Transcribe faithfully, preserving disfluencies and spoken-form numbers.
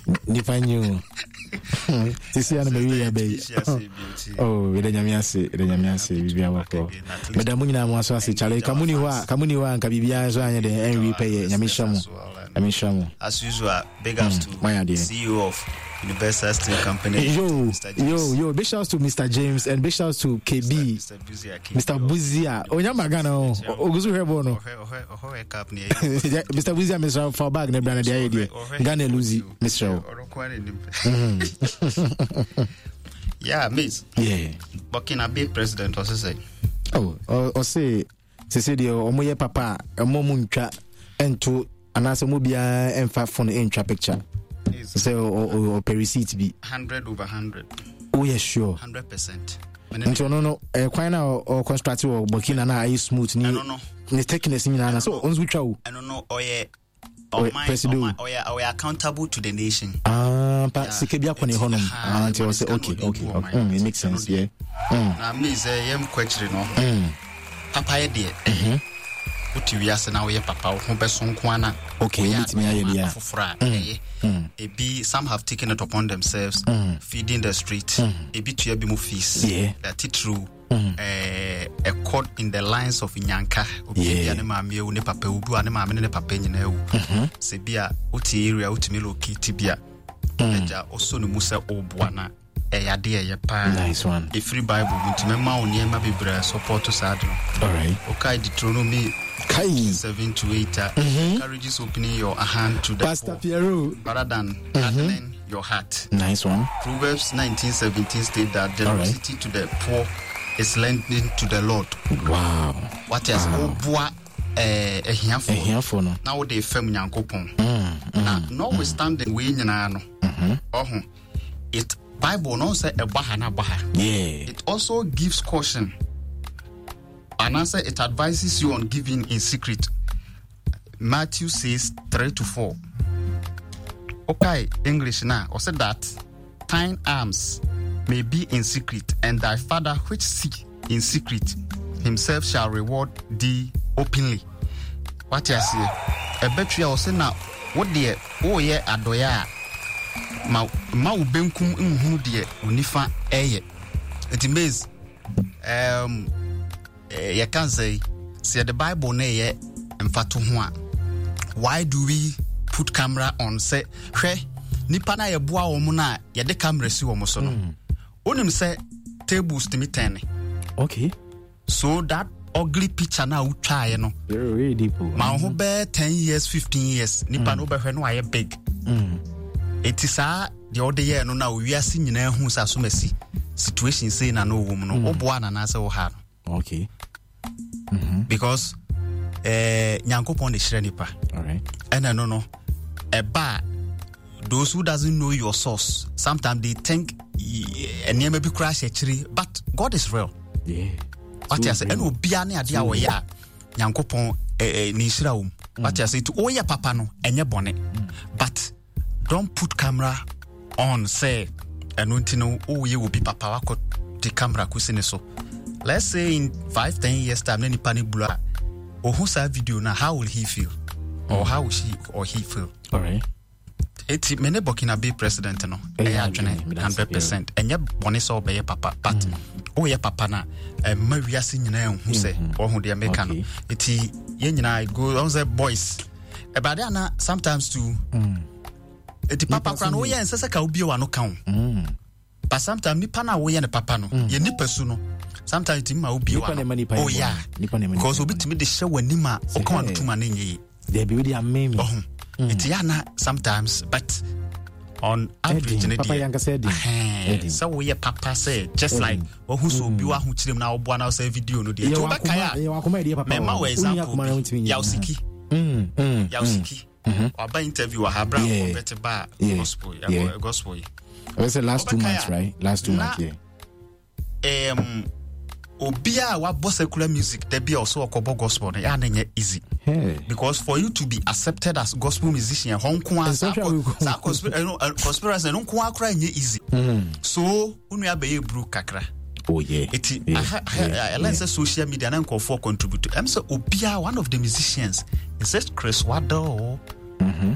Nipanyu. This year, maybe a baby. Oh, with the Yamiasi, the Yamiasi, Biawako. Madame Munina was a Charlie Kamuniwa, Kamuniwa, Kabibia, and the repay Yamishamu. Yamishamu. As usual, big ups to my idea. C E O of Universal Steel Company. Yo, yo, yo, big shouts to Mister James and big shouts to K B. Mister Buzia. Oh, Yamagano. Oguzu Hebono. Mister Buzia, Mister Fallback, Nebrana, the idea. Gane Luzi, Mister Yeah, Miss. Yeah. Burkina Faso president, what's he say? Oh, or say, Cecilia, or Moya Papa, a Momunka, and to another mobile and five phone in picture. So, or Perisite be hundred over hundred. Oh, yes, sure. Hundred percent. No, no, no. A quina or constructive or Burkina na is smooth. I don't know. The techniques in Anna. So, on which I don't know. Oh, yeah. Oh, my, oh, yeah. Are we accountable to the nation? Ah, but Sikabia Koni Honum. Until I say, okay, okay, okay. It makes sense, yeah. Now, me say, I'm question, no. Papa, dear. What you are now, your papa, who best on Kwana. Okay, let me idea. It be some have taken it upon themselves, mm. feeding the street. Mm. It be to be more fees. Yeah, that it true. Mm. Uh, a court in the lines of Nyanka. Yeah, anema me ne papa ubu anema me ne papa nyina ewu. Se bia oti area oti locate bia. Eja oso no musa obuana. Eya de eye pa. Nice one. A free Bible ntime ma oni ema bibra support to sad. All right. Okay, Deuteronomy Kai seven to eight mm-hmm. encourages opening your hand to the Pastor poor, Pierrot, rather than mm-hmm. hardening your heart. Nice one. Proverbs nineteen seventeen state that generosity right. to the poor is lending to the Lord. Wow. What is Obua a handful? Now they fem Yankopon. Now, notwithstanding we no. Oh, it Bible no say a bahana baha. Yeah. It also gives caution. And answer it advises you on giving in secret. Matthew says three to four. Okay, English now. Or said that thine alms may be in secret, and thy Father which seek in secret himself shall reward thee openly. What you say? A betria or say now, what dear, oh yeah, adoya. Ma ma ubenkum unhu dear, unifa eye. It means, um, you can say, see the Bible na mfato ho a. Why do we put camera on? Say, hwe nipa na ye boa wo mu na ye de camera si wo mu so no. Onim say tables to me ten. Okay. So that ugly picture na utwa ye no. Very very deep. Ma ho be ten years, fifteen years. Nipa no be hwe no aye big. Mm. It is a the other year no na we are seeing na hu sa so masi. Situation say na no wo mu no. Oboa na na say wo ha. Okay. Mm-hmm. Because eh Nyankopon de shire nipa. All right. And no no. A bar those who doesn't know your source, sometimes they think and near maybe crash actually, but God is real. Yeah. What you say and obia na ade awo ya Nyankopon eh ni shira wo. What you say to oh ya papa no enye bone. But don't put camera on say and untino oh ye will be papa wako the camera kusine so. Let's say in five, ten years time, any panic blur or who saw video now, how will he feel? Or how will she or he feel? All right. It's many Burkina Faso president, no, hundred percent. And yet, one is all by papa, but oh, yeah, papa na Maria Senior who say, or who the American. It's yen I go on the boys. About that, sometimes too. It's papa crown, oh, yeah, and says a cowbio no count. But sometimes ni pana we and papa no, ye ni personal. Sometimes it's my obi oh yeah, because obi to me the show when nima o come to man ye. They be really amazing. Oh, it's yana sometimes, but on average, Papa Yanka said, so we papa say just like oh who so be wa hu chirem na obo na say video no dey. To be kaya. Me ma we example. Yausiki. Mm. Mm. Yausiki. Oba interview wa habra o better ba gospel, gospel. I said last two months, right? Last two months, yeah. Um, Obia wa boss secular music, there be also a couple gospel. Yeah, na easy. Hey. Because for you to be accepted as gospel musician, Hong Kong, conspiracy, Hong Kong, cry easy. So, unu abe bru kakra. Oh yeah. It yeah. I learn social media and call for contribute. I'm so Obia, one of the musicians. It says Chris Waddle.